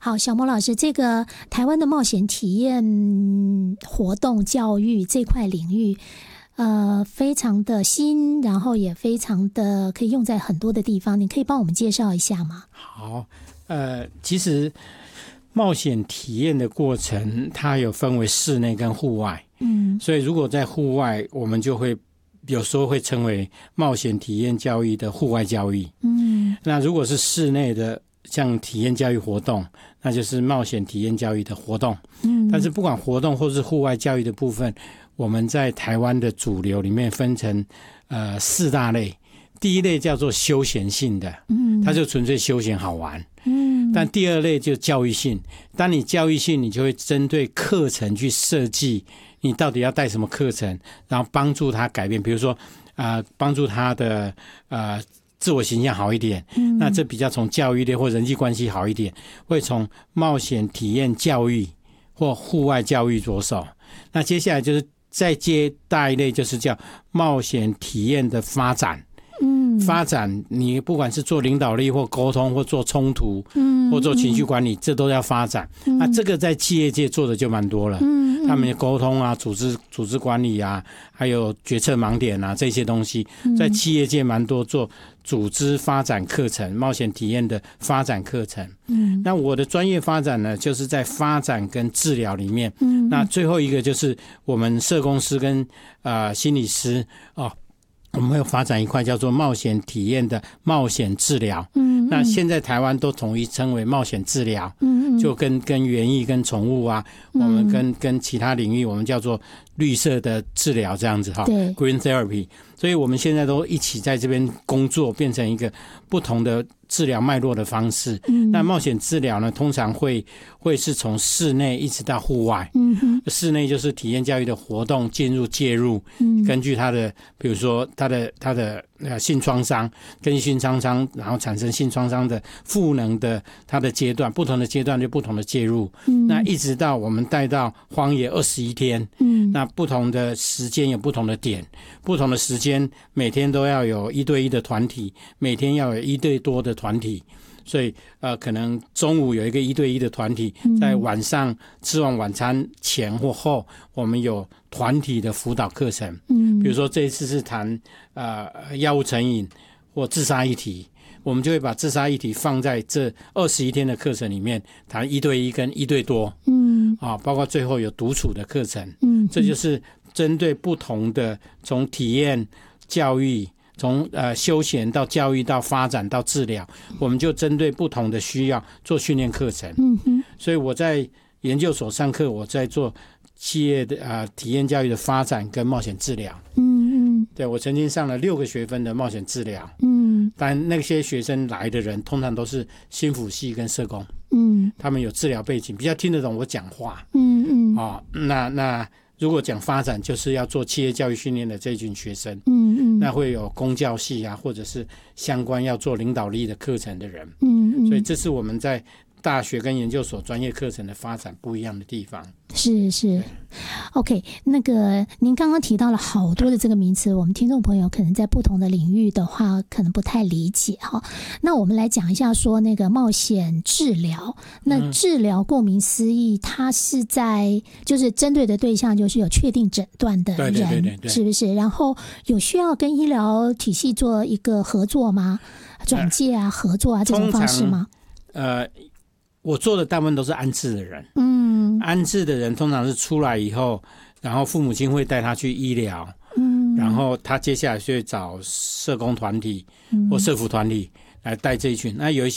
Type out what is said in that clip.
好，小魔老师，这个台湾的冒险体验活动教育这块领域，非常的新，然后也非常的可以用在很多的地方，你可以帮我们介绍一下吗？ 好，其实冒险体验的过程，它有分为室内跟户外。所以如果在户外，我们就会有时候会称为冒险体验教育的户外教育。那如果是室内的，像体验教育活动，那就是冒险体验教育的活动。但是不管活动或是户外教育的部分，我们在台湾的主流里面分成4大类。第一类叫做休闲性的，它就纯粹休闲好玩。但第二类就教育性，当你教育性，你就会针对课程去设计你到底要带什么课程，然后帮助他改变，比如说帮助他的自我形象好一点，那这比较从教育类或人际关系好一点，会从冒险体验教育或户外教育着手。那接下来就是再接大一类，就是叫冒险体验的发展。发展你不管是做领导力或沟通或做冲突或做情绪管理，这都要发展。那这个在企业界做的就蛮多了，他们的沟通啊、组织管理啊，还有决策盲点啊，这些东西在企业界蛮多做组织发展课程、冒险体验的发展课程。那我的专业发展呢，就是在发展跟治疗里面。那最后一个就是我们社工师跟心理师我们会发展一块叫做冒险体验的冒险治疗。那现在台湾都统一称为冒险治疗。就跟园艺跟宠物啊，我们跟其他领域我们叫做绿色的治疗这样子哈 ，Green Therapy。所以我们现在都一起在这边工作，变成一个不同的治疗脉络的方式。那冒险治疗呢，通常会是从室内一直到户外。室内就是体验教育的活动介入，根据他的比如说他的性创伤，根据性创伤然后产生性创伤的赋能的他的阶段，不同的阶段就不同的介入。那一直到我们带到荒野21天。那不同的时间有不同的点，不同的时间每天都要有1对1的团体，每天要有1对多的团体。所以可能中午有一个1对1的团体，在晚上吃完晚餐前或后，我们有团体的辅导课程。比如说这一次是谈药物成瘾或自杀议题，我们就会把自杀议题放在这21天的课程里面，谈1对1跟1对多。包括最后有独处的课程。这就是针对不同的从体验教育，从休闲到教育到发展到治疗，我们就针对不同的需要做训练课程。所以我在研究所上课，我在做企业的体验教育的发展跟冒险治疗。对，我曾经上了6个学分的冒险治疗。但那些学生来的人通常都是心辅系跟社工。他们有治疗背景，比较听得懂我讲话。那如果讲发展，就是要做企业教育训练的这群学生。那会有公教系啊，或者是相关要做领导力的课程的人。所以这是我们在大学跟研究所专业课程的发展不一样的地方。 是 OK， 那个您刚刚提到了好多的这个名词，我们听众朋友可能在不同的领域的话可能不太理解哈。那我们来讲一下说那个冒险治疗。那治疗顾名思义，它是在就是针对的对象就是有确定诊断的人。对，是不是？然后有需要跟医疗体系做一个合作吗？转介啊、合作啊这种方式吗？ 我做的大部分都是安置的人。安置的人通常是出来以后，然后父母亲会带他去医疗。然后他接下来就会找社工团体或社福团体来带这一群。那有一些